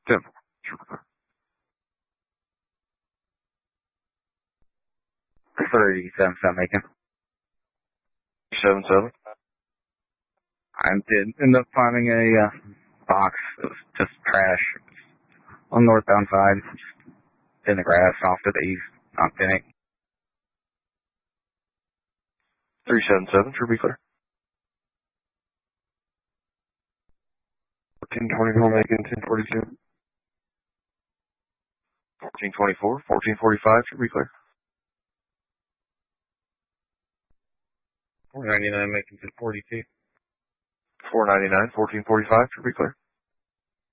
10. 377 Macon. 377. I did end up finding a box that was just trash on the northbound side, in the grass off to the east, not Pinnock. 377, should be clear. 1424 Macon, 1042. 1424, 1445, should be clear. 499 Macon, 1042. 499, 1445, should be clear.